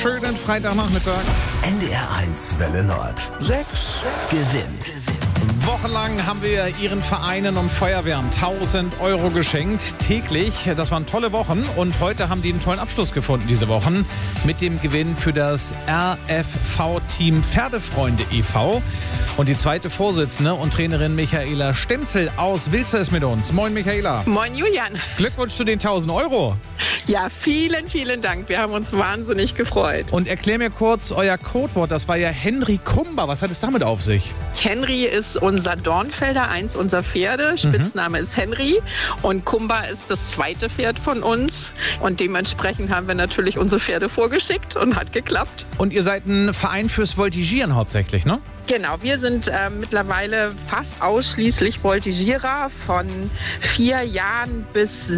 schönen Freitagnachmittag. NDR1 Welle Nord. 6 gewinnt. Wochenlang haben wir Ihren Vereinen und Feuerwehren 1.000 Euro geschenkt, täglich. Das waren tolle Wochen und heute haben die einen tollen Abschluss gefunden, diese Wochen, mit dem Gewinn für das RFV-Team Pferdefreunde e.V. Und die zweite Vorsitzende und Trainerin Michaela Stenzel aus Wilze ist mit uns. Moin Michaela. Moin Julian. Glückwunsch zu den 1.000 Euro. Ja, vielen, vielen Dank. Wir haben uns wahnsinnig gefreut. Und erklär mir kurz euer Codewort, das war ja Henry Kumba. Was hat es damit auf sich? Henry ist unser Dornfelder, eins unserer Pferde. Spitzname ist Henry. Und Kumba ist das zweite Pferd von uns. Und dementsprechend haben wir natürlich unsere Pferde vorgeschickt und hat geklappt. Und ihr seid ein Verein fürs Voltigieren hauptsächlich, ne? Genau, wir sind mittlerweile fast ausschließlich Voltigierer von 4 Jahren bis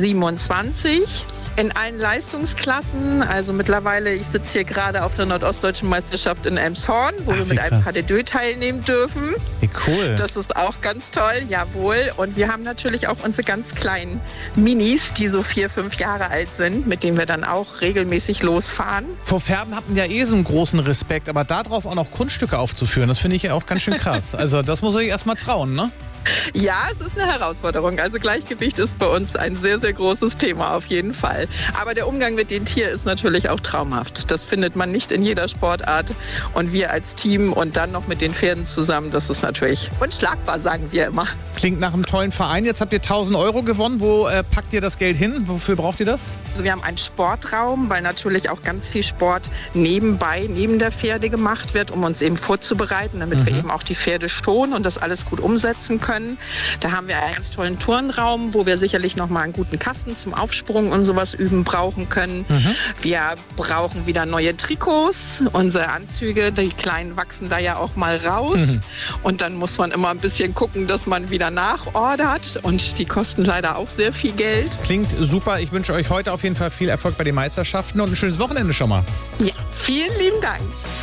27. In allen Leistungsklassen, also mittlerweile, ich sitze hier gerade auf der Nordostdeutschen Meisterschaft in Elmshorn, wo wir mit einem KD2 teilnehmen dürfen. Wie cool. Das ist auch ganz toll, jawohl. Und wir haben natürlich auch unsere ganz kleinen Minis, die so 4, 5 Jahre alt sind, mit denen wir dann auch regelmäßig losfahren. Vor Pferden hatten ja so einen großen Respekt, aber darauf auch noch Kunststücke aufzuführen, das finde ich ja auch ganz schön krass. Also das muss ich erst mal trauen, ne? Ja, es ist eine Herausforderung. Also Gleichgewicht ist bei uns ein sehr, sehr großes Thema auf jeden Fall. Aber der Umgang mit dem Tier ist natürlich auch traumhaft. Das findet man nicht in jeder Sportart. Und wir als Team und dann noch mit den Pferden zusammen, das ist natürlich unschlagbar, sagen wir immer. Klingt nach einem tollen Verein. Jetzt habt ihr 1.000 Euro gewonnen. Wo packt ihr das Geld hin? Wofür braucht ihr das? Also wir haben einen Sportraum, weil natürlich auch ganz viel Sport neben der Pferde gemacht wird, um uns eben vorzubereiten, damit wir eben auch die Pferde schonen und das alles gut umsetzen können. Da haben wir einen ganz tollen Turnraum, wo wir sicherlich noch mal einen guten Kasten zum Aufsprung und sowas üben brauchen können. Wir brauchen wieder neue Trikots. Unsere Anzüge, die Kleinen wachsen da ja auch mal raus. Und dann muss man immer ein bisschen gucken, dass man wieder nachordert. Und die kosten leider auch sehr viel Geld. Klingt super. Ich wünsche euch heute auf jeden Fall viel Erfolg bei den Meisterschaften und ein schönes Wochenende schon mal. Ja, vielen lieben Dank.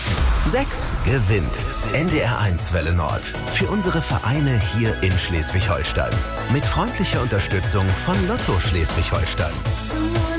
6 gewinnt. NDR1 Welle Nord. Für unsere Vereine hier in Schleswig-Holstein. Mit freundlicher Unterstützung von Lotto Schleswig-Holstein.